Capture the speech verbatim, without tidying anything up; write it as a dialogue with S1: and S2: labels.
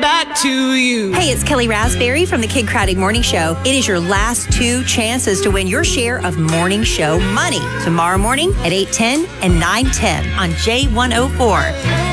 S1: back to you.
S2: Hey, it's Kelly Raspberry from the Kid Craddock Morning Show. It is your last two chances to win your share of morning show money tomorrow morning at eight ten and nine ten on J one oh four.